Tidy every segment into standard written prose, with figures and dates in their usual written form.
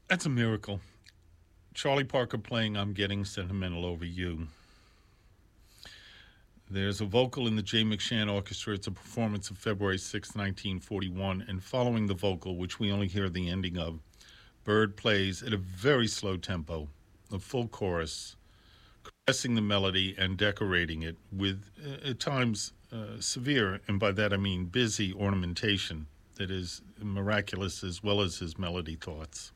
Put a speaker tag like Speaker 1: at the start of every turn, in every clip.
Speaker 1: That's a miracle. Charlie Parker playing I'm Getting Sentimental Over You. There's a vocal in the Jay McShann Orchestra. It's a performance of February 6, 1941. And following the vocal, which we only hear the ending of, Bird plays at a very slow tempo, a full chorus, caressing the melody and decorating it with, at times, severe, and by that I mean busy ornamentation that is miraculous as well as his melody thoughts.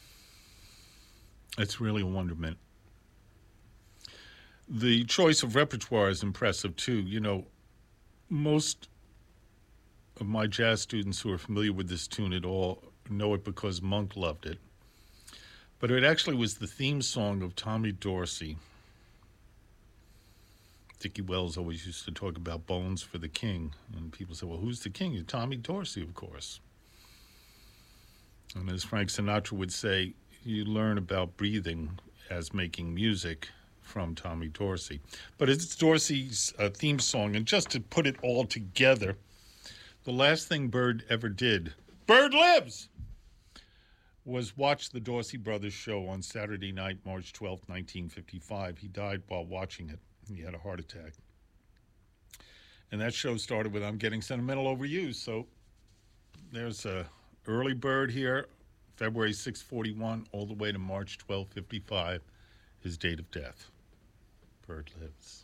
Speaker 1: It's really a wonderment. The choice of repertoire is impressive too. Most of my jazz students who are familiar with this tune at all know it because Monk loved it. But it actually was the theme song of Tommy Dorsey. Dickie Wells always used to talk about Bones for the King. And people say, well, who's the king? Tommy Dorsey, of course. And as Frank Sinatra would say, you learn about breathing as making music from Tommy Dorsey. But it's Dorsey's theme song. And just to put it all together, the last thing Bird ever did, Bird lives, was watch the Dorsey Brothers show on Saturday night, March 12th, 1955. He died while watching it. He had a heart attack. And that show started with I'm Getting Sentimental Over You. So there's a early Bird here, February 641, all the way to March 1255, his date of death. Bird lives.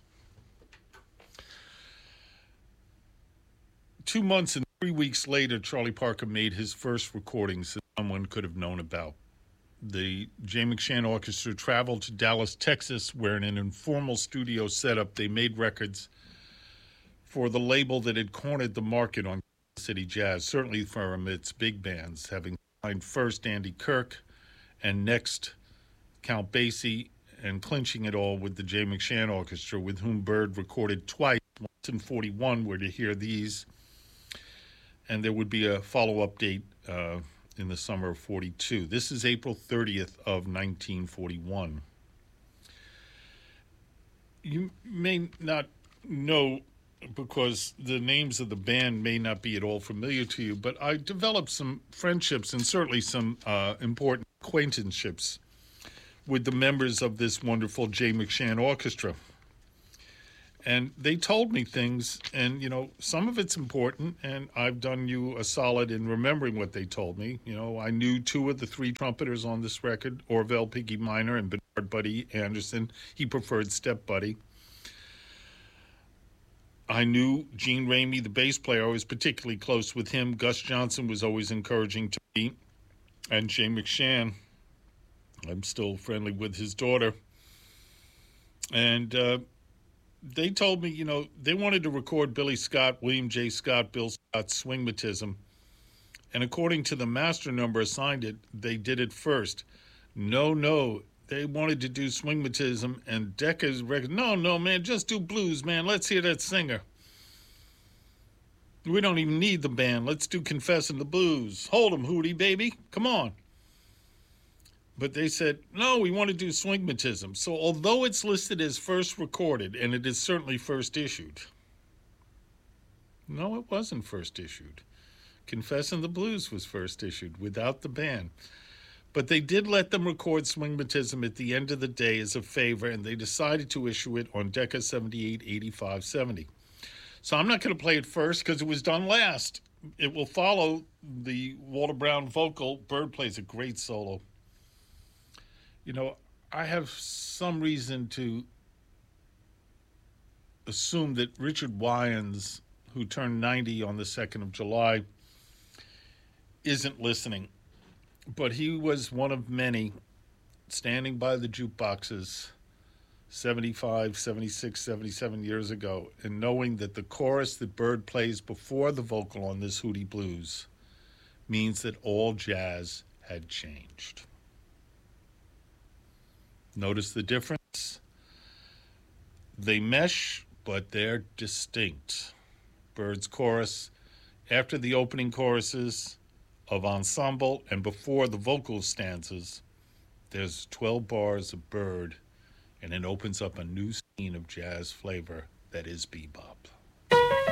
Speaker 1: 2 months and 3 weeks later, Charlie Parker made his first recordings that someone could have known about. The Jay McShann Orchestra traveled to Dallas, Texas, where in an informal studio setup, they made records for the label that had cornered the market on City Jazz, certainly from its big bands, having signed first Andy Kirk and next Count Basie, and clinching it all with the Jay McShann Orchestra, with whom Bird recorded twice. Once in 41, where to hear these, and there would be a follow-up date in the summer of 42. This is April 30th of 1941. You may not know, because the names of the band may not be at all familiar to you, but I developed some friendships and certainly some important acquaintanceships with the members of this wonderful Jay McShann Orchestra. And they told me things, and, some of it's important, and I've done you a solid in remembering what they told me. I knew two of the three trumpeters on this record, Orville Piggy Minor and Bernard Buddy Anderson. He preferred Step Buddy. I knew Gene Ramey, the bass player. I was particularly close with him. Gus Johnson was always encouraging to me. And Jay McShann, I'm still friendly with his daughter. And they told me, they wanted to record Billy Scott, William J. Scott, Bill Scott's Swingmatism. And according to the master number assigned it, they did it first. No, they wanted to do Swingmatism, and Decca's record, no, man, just do blues, man. Let's hear that singer. We don't even need the band. Let's do Confessin' the Blues. Hold 'em, Hootie, baby. Come on. But they said, no, we want to do Swingmatism. So although it's listed as first recorded, and it is certainly first issued, no, it wasn't first issued. Confessin' the Blues was first issued without the band. But they did let them record Swingmatism at the end of the day as a favor, and they decided to issue it on Decca 78, 85, 70. So I'm not going to play it first because it was done last. It will follow the Walter Brown vocal. Bird plays a great solo. I have some reason to assume that Richard Wyans, who turned 90 on the 2nd of July, isn't listening. But he was one of many standing by the jukeboxes 75, 76, 77 years ago, and knowing that the chorus that Bird plays before the vocal on this Hootie Blues means that all jazz had changed. Notice the difference? They mesh, but they're distinct. Bird's chorus, after the opening choruses of Ensemble and before the vocal stanzas, there's 12 bars of Bird, and it opens up a new scene of jazz flavor that is bebop.